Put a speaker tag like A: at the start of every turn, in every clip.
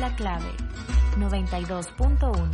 A: La Clave 92.1.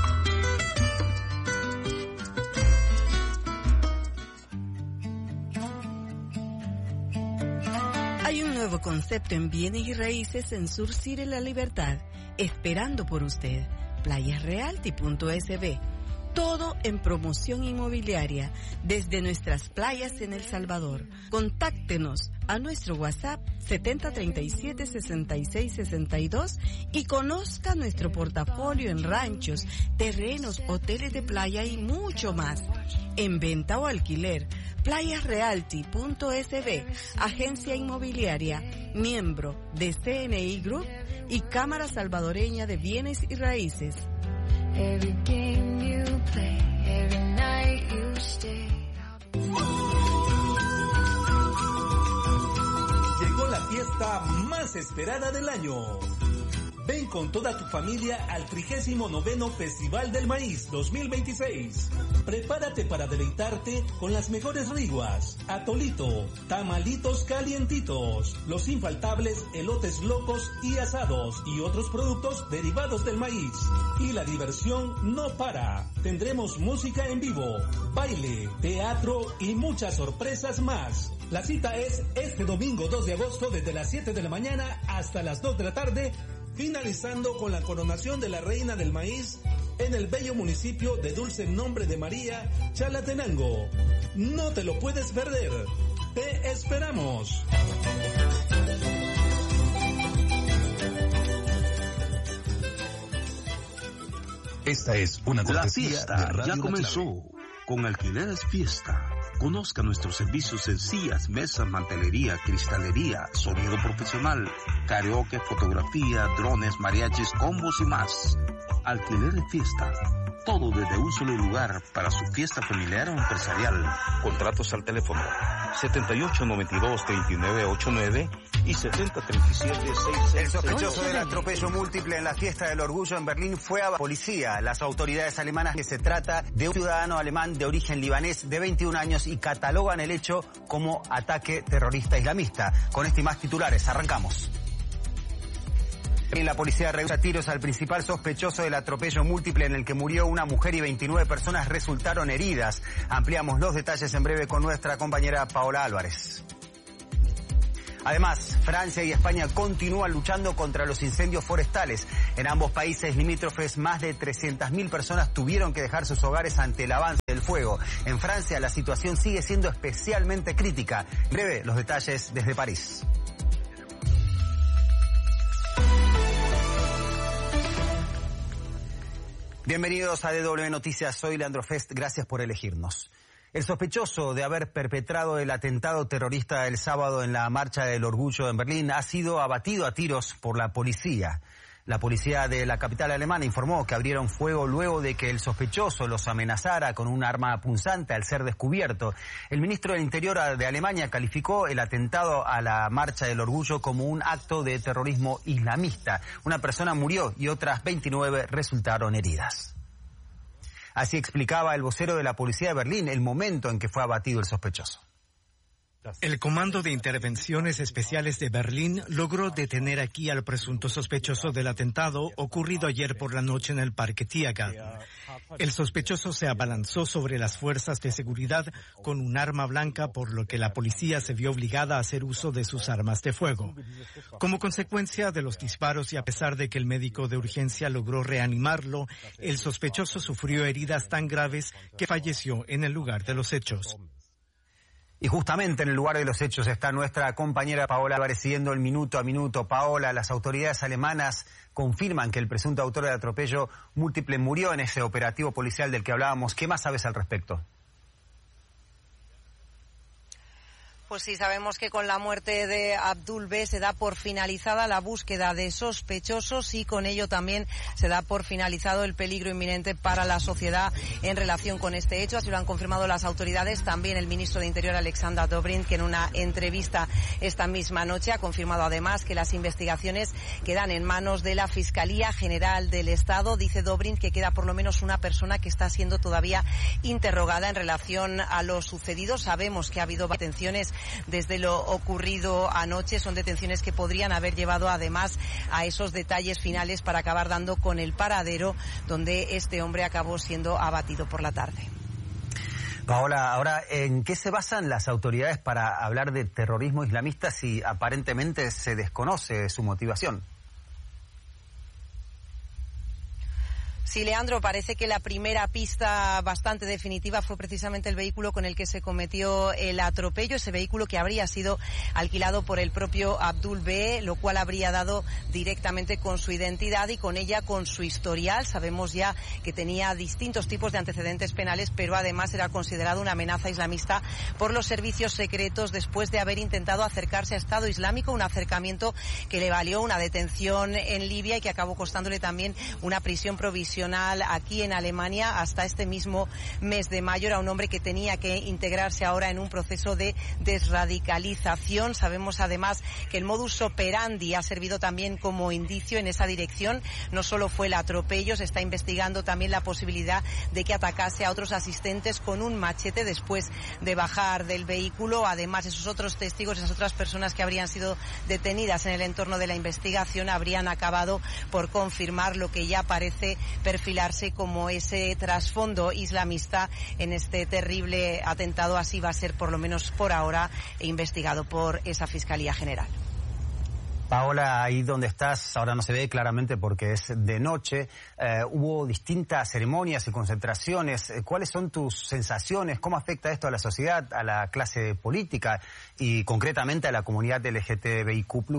B: Hay un nuevo concepto en bienes y raíces en Sur City La Libertad, esperando por usted. Playasrealty.sb. Todo en promoción inmobiliaria desde nuestras playas en El Salvador. Contáctenos a nuestro WhatsApp 7037-6662 y conozca nuestro portafolio en ranchos, terrenos, hoteles de playa y mucho más. En venta o alquiler, playasrealty.sb, agencia inmobiliaria, miembro de CNI Group y Cámara Salvadoreña de Bienes y Raíces.
C: Every game you play, every night you stay.
D: Llegó la fiesta más esperada del año. Ven con toda tu familia al 39º Festival del Maíz 2026. Prepárate para deleitarte con las mejores riguas, atolito, tamalitos calientitos, los infaltables elotes locos y asados y otros productos derivados del maíz. Y la diversión no para. Tendremos música en vivo, baile, teatro y muchas sorpresas más. La cita es este domingo 2 de agosto desde las 7 de la mañana hasta las 2 de la tarde, finalizando con la coronación de la Reina del Maíz en el bello municipio de Dulce Nombre de María, Chalatenango. No te lo puedes perder. Te esperamos.
E: Esta es una cortesía
F: de Radio
E: La Fiesta
F: ya comenzó. Con Alquileres Fiesta. Conozca nuestros servicios en sillas, mesas, mantelería, cristalería, sonido profesional, karaoke, fotografía, drones, mariachis, combos y más. Alquileres Fiesta. Todo desde un solo lugar para su fiesta familiar o empresarial. Contratos al teléfono 7892-3989 y 7037-66.
G: El sospechoso del atropello múltiple en la fiesta del orgullo en Berlín fue a la policía. Las autoridades alemanas que se trata de un ciudadano alemán de origen libanés de 21 años y catalogan el hecho como ataque terrorista islamista. Con este y más titulares, arrancamos. La policía reúne a tiros al principal sospechoso del atropello múltiple en el que murió una mujer y 29 personas resultaron heridas. Ampliamos los detalles en breve con nuestra compañera Paola Álvarez. Además, Francia y España continúan luchando contra los incendios forestales. En ambos países limítrofes, más de 300.000 personas tuvieron que dejar sus hogares ante el avance del fuego. En Francia, la situación sigue siendo especialmente crítica. En breve, los detalles desde París. Bienvenidos a DW Noticias, soy Leandro Fest, gracias por elegirnos. El sospechoso de haber perpetrado el atentado terrorista el sábado en la Marcha del Orgullo en Berlín ha sido abatido a tiros por la policía. La policía de la capital alemana informó que abrieron fuego luego de que el sospechoso los amenazara con un arma punzante al ser descubierto. El ministro del Interior de Alemania calificó el atentado a la Marcha del Orgullo como un acto de terrorismo islamista. Una persona murió y otras 29 resultaron heridas. Así explicaba el vocero de la policía de Berlín el momento en que fue abatido el sospechoso.
H: El Comando de Intervenciones Especiales de Berlín logró detener aquí al presunto sospechoso del atentado ocurrido ayer por la noche en el Parque Tiergarten. El sospechoso se abalanzó sobre las fuerzas de seguridad con un arma blanca, por lo que la policía se vio obligada a hacer uso de sus armas de fuego. Como consecuencia de los disparos y a pesar de que el médico de urgencia logró reanimarlo, el sospechoso sufrió heridas tan graves que falleció en el lugar de los hechos.
G: Y justamente en el lugar de los hechos está nuestra compañera Paola Álvarez siguiendo el minuto a minuto. Paola, las autoridades alemanas confirman que el presunto autor del atropello múltiple murió en ese operativo policial del que hablábamos. ¿Qué más sabes al respecto?
I: Pues sí, sabemos que con la muerte de Abdul B se da por finalizada la búsqueda de sospechosos y con ello también se da por finalizado el peligro inminente para la sociedad en relación con este hecho. Así lo han confirmado las autoridades. También el ministro de Interior, Alexander Dobrindt, que en una entrevista esta misma noche ha confirmado además que las investigaciones quedan en manos de la Fiscalía General del Estado. Dice Dobrindt que queda por lo menos una persona que está siendo todavía interrogada en relación a lo sucedido. Sabemos que ha habido detenciones desde lo ocurrido anoche. Son detenciones que podrían haber llevado además a esos detalles finales para acabar dando con el paradero donde este hombre acabó siendo abatido por la tarde.
G: Paola, ahora, ¿en qué se basan las autoridades para hablar de terrorismo islamista si aparentemente se desconoce su motivación?
I: Sí, Leandro, parece que la primera pista bastante definitiva fue precisamente el vehículo con el que se cometió el atropello, ese vehículo que habría sido alquilado por el propio Abdul B, lo cual habría dado directamente con su identidad y con ella con su historial. Sabemos ya que tenía distintos tipos de antecedentes penales, pero además era considerado una amenaza islamista por los servicios secretos después de haber intentado acercarse a Estado Islámico, un acercamiento que le valió una detención en Libia y que acabó costándole también una prisión provisional aquí en Alemania hasta este mismo mes de mayo. Era un hombre que tenía que integrarse ahora en un proceso de desradicalización. Sabemos además que el modus operandi ha servido también como indicio en esa dirección. No solo fue el atropello, se está investigando también la posibilidad de que atacase a otros asistentes con un machete después de bajar del vehículo. Además, esos otros testigos, esas otras personas que habrían sido detenidas en el entorno de la investigación habrían acabado por confirmar lo que ya parece perfilarse como ese trasfondo islamista en este terrible atentado. Así va a ser, por lo menos por ahora, investigado por esa Fiscalía General.
G: Paola, ahí donde estás, ahora no se ve claramente porque es de noche, hubo distintas ceremonias y concentraciones. ¿Cuáles son tus sensaciones? ¿Cómo afecta esto a la sociedad, a la clase política y concretamente a la comunidad LGTBIQ+?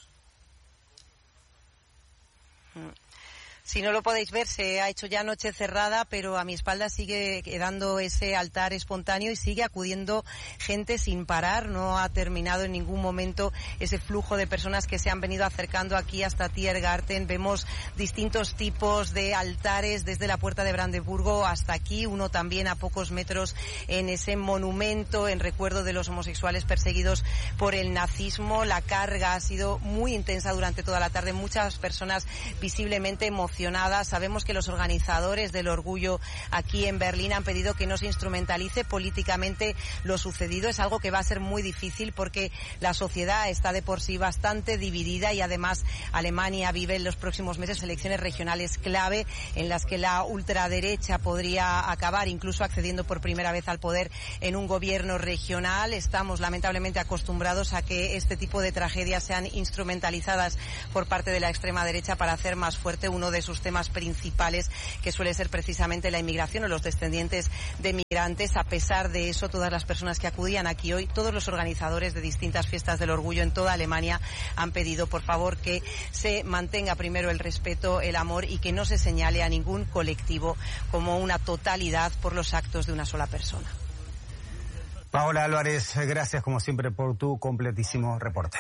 I: Si no lo podéis ver, se ha hecho ya noche cerrada, pero a mi espalda sigue quedando ese altar espontáneo y sigue acudiendo gente sin parar. No ha terminado en ningún momento ese flujo de personas que se han venido acercando aquí hasta Tiergarten. Vemos distintos tipos de altares desde la puerta de Brandeburgo hasta aquí, uno también a pocos metros en ese monumento en recuerdo de los homosexuales perseguidos por el nazismo. La carga ha sido muy intensa durante toda la tarde, muchas personas visiblemente emocionadas. Sabemos que los organizadores del orgullo aquí en Berlín han pedido que no se instrumentalice políticamente lo sucedido. Es algo que va a ser muy difícil porque la sociedad está de por sí bastante dividida y además Alemania vive en los próximos meses elecciones regionales clave en las que la ultraderecha podría acabar incluso accediendo por primera vez al poder en un gobierno regional. Estamos lamentablemente acostumbrados a que este tipo de tragedias sean instrumentalizadas por parte de la extrema derecha para hacer más fuerte uno de sus temas principales, que suele ser precisamente la inmigración o los descendientes de migrantes. A pesar de eso, todas las personas que acudían aquí hoy, todos los organizadores de distintas fiestas del orgullo en toda Alemania han pedido, por favor, que se mantenga primero el respeto, el amor y que no se señale a ningún colectivo como una totalidad por los actos de una sola persona.
G: Paola Álvarez, gracias como siempre por tu completísimo reporte.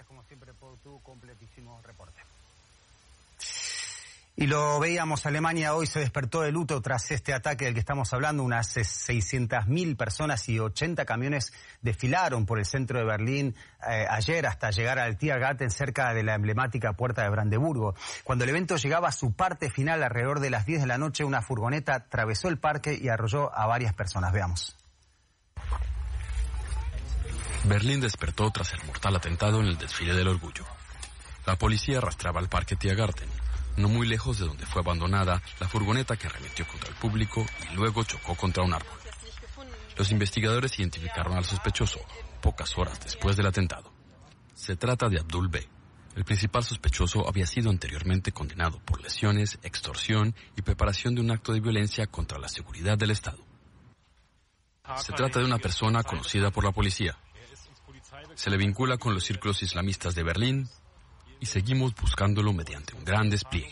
G: Y lo veíamos, Alemania hoy se despertó de luto tras este ataque del que estamos hablando. Unas 600.000 personas y 80 camiones desfilaron por el centro de Berlín ayer hasta llegar al Tiergarten cerca de la emblemática puerta de Brandeburgo. Cuando el evento llegaba a su parte final, alrededor de las 10 de la noche, una furgoneta atravesó el parque y arrolló a varias personas. Veamos.
J: Berlín despertó tras el mortal atentado en el desfile del orgullo. La policía arrastraba al parque Tiergarten, no muy lejos de donde fue abandonada la furgoneta que arremetió contra el público y luego chocó contra un árbol. Los investigadores identificaron al sospechoso pocas horas después del atentado. Se trata de Abdul B. El principal sospechoso había sido anteriormente condenado por lesiones, extorsión y preparación de un acto de violencia contra la seguridad del Estado. Se trata de una persona conocida por la policía. Se le vincula con los círculos islamistas de Berlín y seguimos buscándolo mediante un gran despliegue.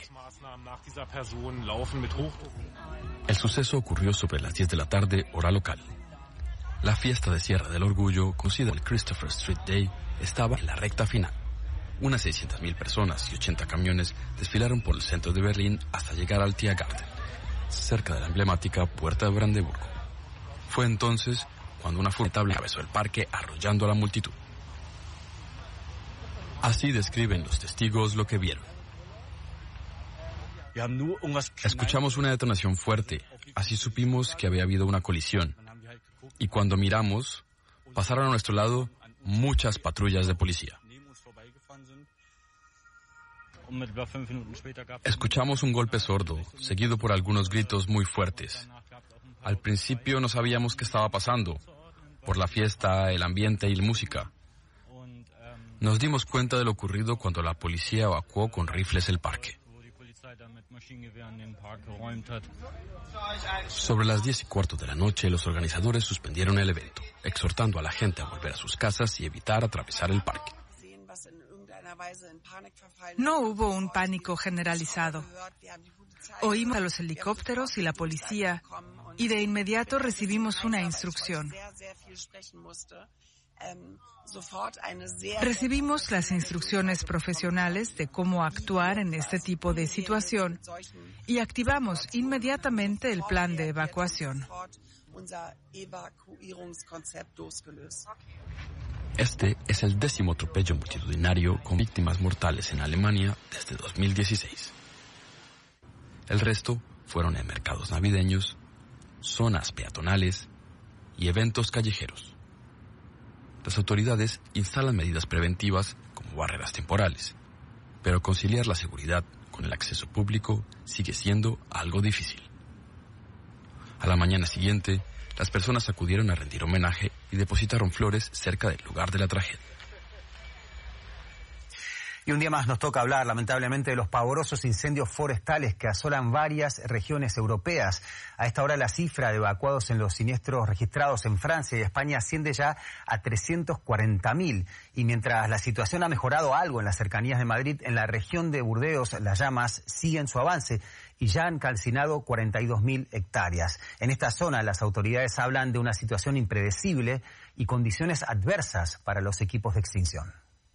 J: El suceso ocurrió sobre las 10 de la tarde, hora local. La fiesta de cierre del orgullo, conocida como el Christopher Street Day, estaba en la recta final. Unas 600.000 personas y 80 camiones desfilaron por el centro de Berlín hasta llegar al Tiergarten, cerca de la emblemática puerta de Brandeburgo. Fue entonces cuando una furgoneta atravesó el parque arrollando a la multitud. Así describen los testigos lo que vieron. Escuchamos una detonación fuerte, así supimos que había habido una colisión. Y cuando miramos, pasaron a nuestro lado muchas patrullas de policía. Escuchamos un golpe sordo, seguido por algunos gritos muy fuertes. Al principio no sabíamos qué estaba pasando, por la fiesta, el ambiente y la música. Nos dimos cuenta de lo ocurrido cuando la policía evacuó con rifles el parque. Sobre las 10:15 de la noche, los organizadores suspendieron el evento, exhortando a la gente a volver a sus casas y evitar atravesar el parque.
K: No hubo un pánico generalizado. Oímos a los helicópteros y la policía y de inmediato recibimos una instrucción. Recibimos las instrucciones profesionales de cómo actuar en este tipo de situación y activamos inmediatamente el plan de evacuación.
J: Este es el 10º atropello multitudinario con víctimas mortales en Alemania desde 2016. El resto fueron en mercados navideños, zonas peatonales y eventos callejeros. Las autoridades instalan medidas preventivas como barreras temporales, pero conciliar la seguridad con el acceso público sigue siendo algo difícil. A la mañana siguiente, las personas acudieron a rendir homenaje y depositaron flores cerca del lugar de la tragedia.
G: Y un día más nos toca hablar, lamentablemente, de los pavorosos incendios forestales que asolan varias regiones europeas. A esta hora la cifra de evacuados en los siniestros registrados en Francia y España asciende ya a 340.000. Y mientras la situación ha mejorado algo en las cercanías de Madrid, en la región de Burdeos las llamas siguen su avance y ya han calcinado 42.000 hectáreas. En esta zona las autoridades hablan de una situación impredecible y condiciones adversas para los equipos de extinción.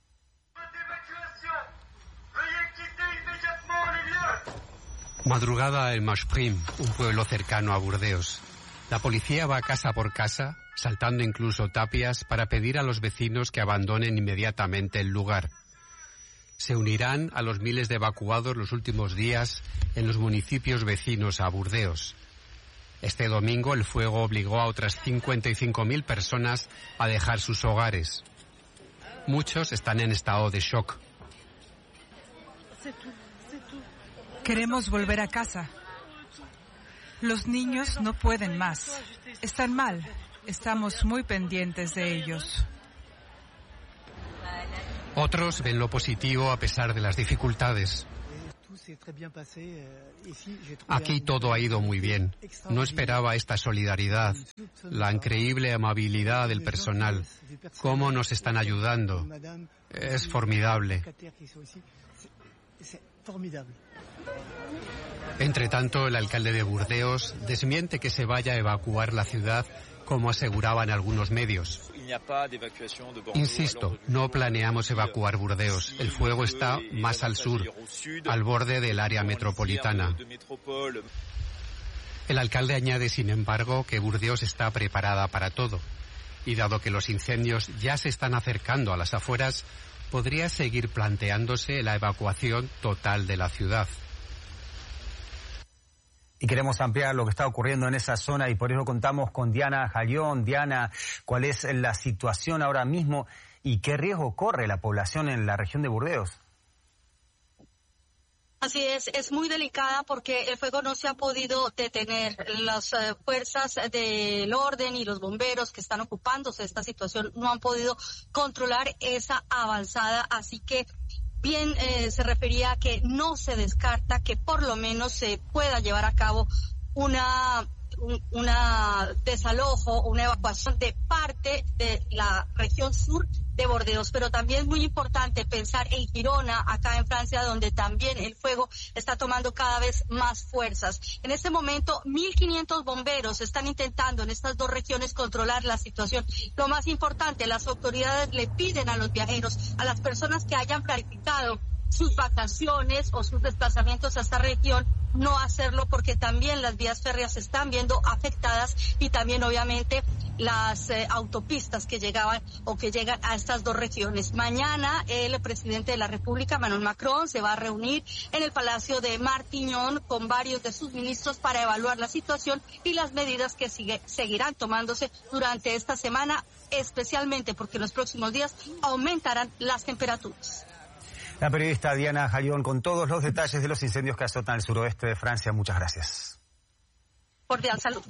L: Madrugada en Masprim, un pueblo cercano a Burdeos. La policía va casa por casa, saltando incluso tapias para pedir a los vecinos que abandonen inmediatamente el lugar. Se unirán a los miles de evacuados los últimos días en los municipios vecinos a Burdeos. Este domingo el fuego obligó a otras 55.000 personas a dejar sus hogares. Muchos están en estado de shock.
K: Queremos volver a casa. Los niños no pueden más. Están mal. Estamos muy pendientes de ellos.
L: Otros ven lo positivo a pesar de las dificultades. Aquí todo ha ido muy bien. No esperaba esta solidaridad, la increíble amabilidad del personal. Cómo nos están ayudando. Es formidable. Entre tanto, el alcalde de Burdeos desmiente que se vaya a evacuar la ciudad, como aseguraban algunos medios. Insisto, no planeamos evacuar Burdeos. El fuego está más al sur, al borde del área metropolitana. El alcalde añade, sin embargo, que Burdeos está preparada para todo. Y dado que los incendios ya se están acercando a las afueras, podría seguir planteándose la evacuación total de la ciudad.
G: Y queremos ampliar lo que está ocurriendo en esa zona y por eso contamos con Diana Jalión. Diana, ¿cuál es la situación ahora mismo y qué riesgo corre la población en la región de Burdeos?
M: Así es muy delicada porque el fuego no se ha podido detener. Las fuerzas del orden y los bomberos que están ocupándose de esta situación no han podido controlar esa avanzada, así que bien se refería a que no se descarta que por lo menos se pueda llevar a cabo una desalojo, una evacuación de parte de la región sur de Burdeos, pero también es muy importante pensar en Girona, acá en Francia, donde también el fuego está tomando cada vez más fuerzas. En este momento, 1.500 bomberos están intentando en estas dos regiones controlar la situación. Lo más importante, las autoridades le piden a los viajeros, a las personas que hayan planificado sus vacaciones o sus desplazamientos a esta región, no hacerlo porque también las vías férreas se están viendo afectadas y también obviamente las autopistas que llegaban o que llegan a estas dos regiones. Mañana el presidente de la República, Emmanuel Macron, se va a reunir en el Palacio de Martignon con varios de sus ministros para evaluar la situación y las medidas que seguirán tomándose durante esta semana, especialmente porque en los próximos días aumentarán las temperaturas.
G: La periodista Diana Jayón con todos los detalles de los incendios que azotan el suroeste de Francia. Muchas gracias.
M: Cordial salud.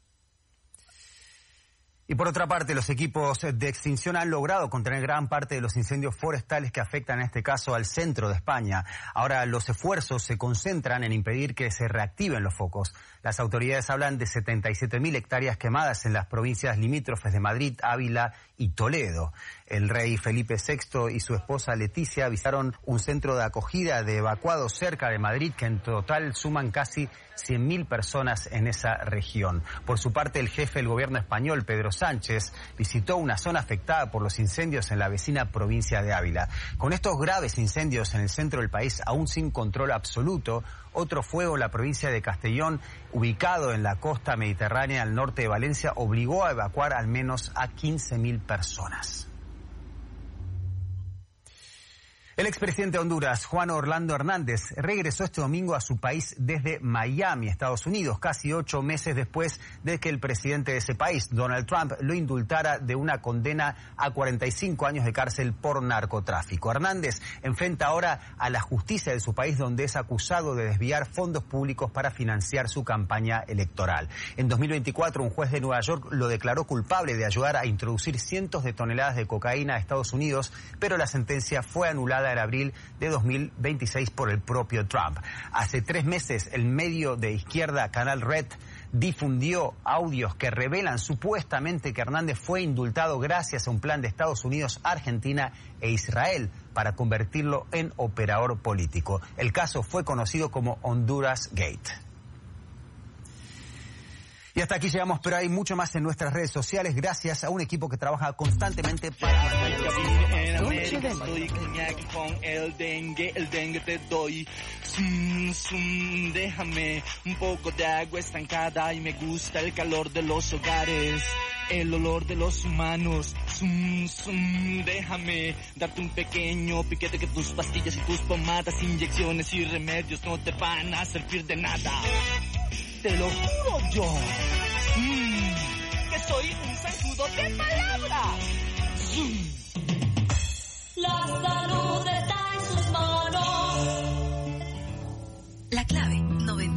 G: Y por otra parte, los equipos de extinción han logrado contener gran parte de los incendios forestales que afectan en este caso al centro de España. Ahora los esfuerzos se concentran en impedir que se reactiven los focos. Las autoridades hablan de 77.000 hectáreas quemadas en las provincias limítrofes de Madrid, Ávila y Toledo. El rey Felipe VI y su esposa Leticia visitaron un centro de acogida de evacuados cerca de Madrid que en total suman casi 100.000 personas en esa región. Por su parte, el jefe del gobierno español, Pedro Sánchez, visitó una zona afectada por los incendios en la vecina provincia de Ávila. Con estos graves incendios en el centro del país aún sin control absoluto, otro fuego en la provincia de Castellón, ubicado en la costa mediterránea al norte de Valencia, obligó a evacuar al menos a 15.000 personas. El expresidente de Honduras, Juan Orlando Hernández, regresó este domingo a su país desde Miami, Estados Unidos, casi 8 meses después de que el presidente de ese país, Donald Trump, lo indultara de una condena a 45 años de cárcel por narcotráfico. Hernández enfrenta ahora a la justicia de su país, donde es acusado de desviar fondos públicos para financiar su campaña electoral. En 2024, un juez de Nueva York lo declaró culpable de ayudar a introducir cientos de toneladas de cocaína a Estados Unidos, pero la sentencia fue anulada en abril de 2026 por el propio Trump. Hace 3 meses, el medio de izquierda Canal Red difundió audios que revelan supuestamente que Hernández fue indultado gracias a un plan de Estados Unidos, Argentina e Israel para convertirlo en operador político. El caso fue conocido como Honduras Gate. Y hasta aquí llegamos, pero hay mucho más en nuestras redes sociales gracias a un equipo que trabaja constantemente para...
N: Estoy con el dengue te doy. Déjame un poco de agua estancada y me gusta el calor de los hogares. El olor de los humanos. Déjame darte un pequeñño piquete que tus pastillas y tus pomadas, inyecciones y remedios no te van a servir de nada. Te lo juro yo, que soy un zancudo de palabra.